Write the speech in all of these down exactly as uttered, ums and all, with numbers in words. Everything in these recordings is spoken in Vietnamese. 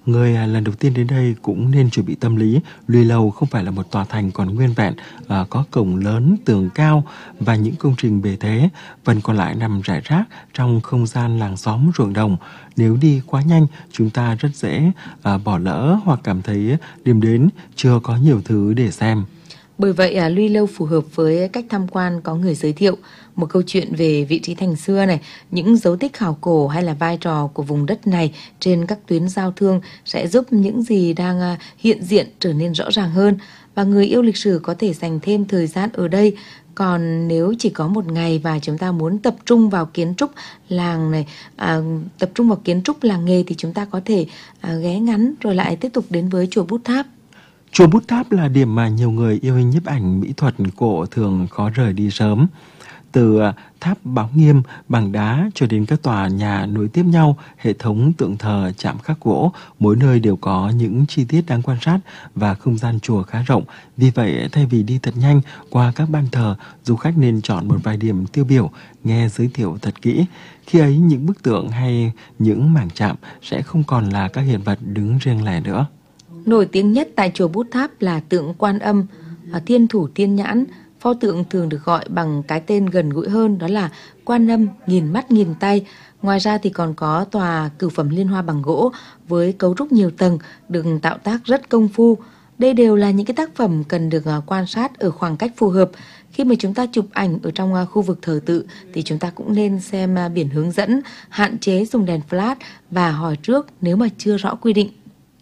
Người à, lần đầu tiên đến đây cũng nên chuẩn bị tâm lý. Luy Lâu không phải là một tòa thành còn nguyên vẹn, à, có cổng lớn, tường cao và những công trình bề thế, phần còn lại nằm rải rác trong không gian làng xóm ruộng đồng. Nếu đi quá nhanh, chúng ta rất dễ à, bỏ lỡ hoặc cảm thấy điểm đến chưa có nhiều thứ để xem. Bởi vậy à, Luy Lâu phù hợp với cách tham quan có người giới thiệu một câu chuyện về vị trí thành xưa này, những dấu tích khảo cổ hay là vai trò của vùng đất này trên các tuyến giao thương sẽ giúp những gì đang à, hiện diện trở nên rõ ràng hơn, và người yêu lịch sử có thể dành thêm thời gian ở đây. Còn nếu chỉ có một ngày và chúng ta muốn tập trung vào kiến trúc làng này, à, tập trung vào kiến trúc làng nghề thì chúng ta có thể à, ghé ngắn rồi lại tiếp tục đến với chùa Bút Tháp. Chùa Bút Tháp là điểm mà nhiều người yêu hình nhiếp ảnh mỹ thuật cổ thường khó rời đi sớm. Từ tháp Báo Nghiêm bằng đá cho đến các tòa nhà nối tiếp nhau, hệ thống tượng thờ chạm khắc gỗ, mỗi nơi đều có những chi tiết đáng quan sát và không gian chùa khá rộng. Vì vậy, thay vì đi thật nhanh qua các ban thờ, du khách nên chọn một vài điểm tiêu biểu, nghe giới thiệu thật kỹ. Khi ấy, những bức tượng hay những mảng chạm sẽ không còn là các hiện vật đứng riêng lẻ nữa. Nổi tiếng nhất tại chùa Bút Tháp là tượng Quan Âm, Thiên Thủ Thiên Nhãn. Pho tượng thường được gọi bằng cái tên gần gũi hơn, đó là Quan Âm nghìn mắt nghìn tay. Ngoài ra thì còn có tòa cửu phẩm liên hoa bằng gỗ với cấu trúc nhiều tầng, được tạo tác rất công phu. Đây đều là những cái tác phẩm cần được quan sát ở khoảng cách phù hợp. Khi mà chúng ta chụp ảnh ở trong khu vực thờ tự thì chúng ta cũng nên xem biển hướng dẫn, hạn chế dùng đèn flash và hỏi trước nếu mà chưa rõ quy định.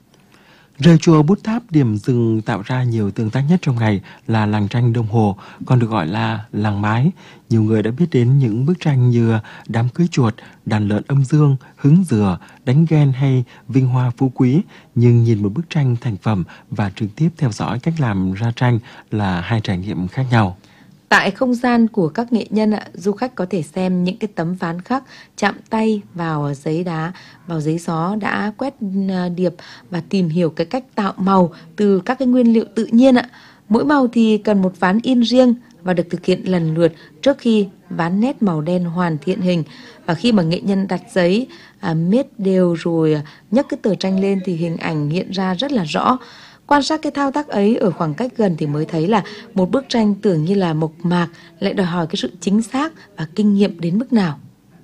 Rời chùa Bút Tháp, điểm dừng tạo ra nhiều tương tác nhất trong ngày là làng tranh Đông Hồ, còn được gọi là làng Mái. Nhiều người đã biết đến những bức tranh như Đám cưới chuột, Đàn lợn âm dương, Hứng dừa, Đánh ghen hay Vinh hoa phú quý. Nhưng nhìn một bức tranh thành phẩm và trực tiếp theo dõi cách làm ra tranh là hai trải nghiệm khác nhau. Tại không gian của các nghệ nhân, du khách có thể xem những cái tấm ván khắc, chạm tay vào giấy đá, vào giấy gió đã quét điệp và tìm hiểu cái cách tạo màu từ các cái nguyên liệu tự nhiên. Mỗi màu thì cần một ván in riêng và được thực hiện lần lượt trước khi ván nét màu đen hoàn thiện hình. Và khi mà nghệ nhân đặt giấy, à, miết đều rồi nhấc cái tờ tranh lên thì hình ảnh hiện ra rất là rõ. Quan sát cái thao tác ấy ở khoảng cách gần thì mới thấy là một bức tranh tưởng như là mộc mạc lại đòi hỏi cái sự chính xác và kinh nghiệm đến mức nào.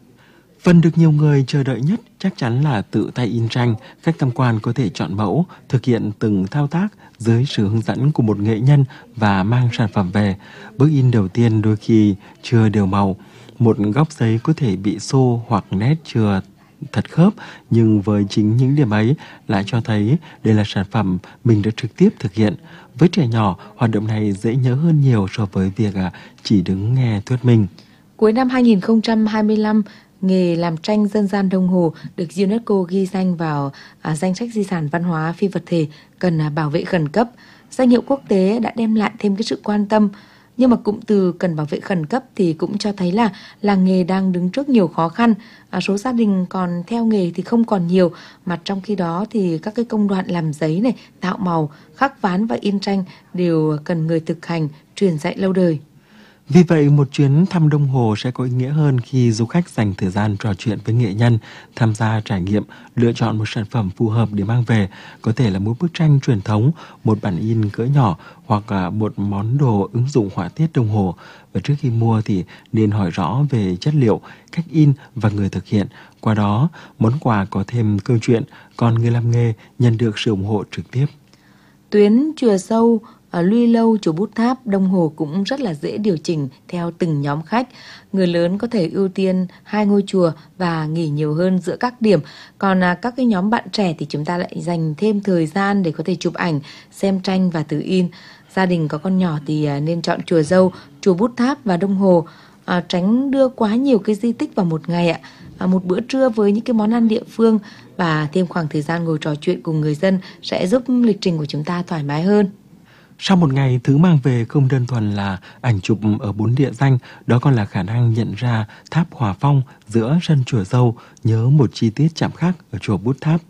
Phần được nhiều người chờ đợi nhất chắc chắn là tự tay in tranh. Khách tham quan có thể chọn mẫu, thực hiện từng thao tác dưới sự hướng dẫn của một nghệ nhân và mang sản phẩm về. Bước in đầu tiên đôi khi chưa đều màu. Một góc giấy có thể bị xô hoặc nét chưa thật khớp, nhưng với chính những điểm ấy lại cho thấy đây là sản phẩm mình đã trực tiếp thực hiện. Với trẻ nhỏ, hoạt động này dễ nhớ hơn nhiều so với việc chỉ đứng nghe thuyết minh. Cuối năm hai nghìn không trăm hai mươi lăm, nghề làm tranh dân gian Đông Hồ được UNESCO ghi danh vào à, danh sách di sản văn hóa phi vật thể cần à, bảo vệ khẩn cấp. Danh hiệu quốc tế đã đem lại thêm cái sự quan tâm. Nhưng mà cụm từ cần bảo vệ khẩn cấp thì cũng cho thấy là làng nghề đang đứng trước nhiều khó khăn. À, số gia đình còn theo nghề thì không còn nhiều, mà trong khi đó thì các cái công đoạn làm giấy này, tạo màu, khắc ván và in tranh đều cần người thực hành, truyền dạy lâu đời. Vì vậy, một chuyến thăm Đông Hồ sẽ có ý nghĩa hơn khi du khách dành thời gian trò chuyện với nghệ nhân, tham gia trải nghiệm, lựa chọn một sản phẩm phù hợp để mang về. Có thể là một bức tranh truyền thống, một bản in cỡ nhỏ hoặc một món đồ ứng dụng họa tiết Đông Hồ. Và trước khi mua thì nên hỏi rõ về chất liệu, cách in và người thực hiện. Qua đó, món quà có thêm câu chuyện, còn người làm nghề nhận được sự ủng hộ trực tiếp. Tuyến chùa Sâu, ở Luy Lâu, chùa Bút Tháp, Đông Hồ cũng rất là dễ điều chỉnh theo từng nhóm khách. Người lớn có thể ưu tiên hai ngôi chùa và nghỉ nhiều hơn giữa các điểm. Còn à, các cái nhóm bạn trẻ thì chúng ta lại dành thêm thời gian để có thể chụp ảnh, xem tranh và tự in. Gia đình có con nhỏ thì à, nên chọn chùa Dâu, chùa Bút Tháp và Đông Hồ. À, tránh đưa quá nhiều cái di tích vào một ngày ạ. À, một bữa trưa với những cái món ăn địa phương và thêm khoảng thời gian ngồi trò chuyện cùng người dân sẽ giúp lịch trình của chúng ta thoải mái hơn. Sau một ngày, thứ mang về không đơn thuần là ảnh chụp ở bốn địa danh, đó còn là khả năng nhận ra tháp Hòa Phong giữa sân chùa Dâu, nhớ một chi tiết chạm khắc ở chùa Bút Tháp.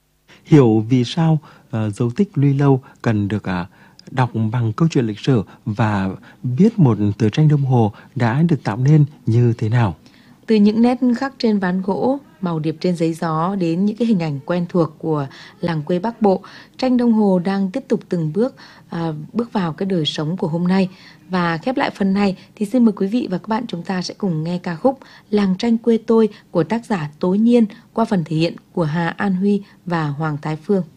Hiểu vì sao uh, dấu tích Luy Lâu cần được uh, đọc bằng câu chuyện lịch sử và biết một tờ tranh Đông Hồ đã được tạo nên như thế nào. Từ những nét khắc trên ván gỗ, màu điệp trên giấy gió đến những cái hình ảnh quen thuộc của làng quê Bắc Bộ, tranh đồng hồ đang tiếp tục từng bước à, bước vào cái đời sống của hôm nay. Và khép lại phần này thì xin mời quý vị và các bạn chúng ta sẽ cùng nghe ca khúc Làng tranh quê tôi của tác giả Tố Nhiên qua phần thể hiện của Hà An Huy và Hoàng Thái Phương.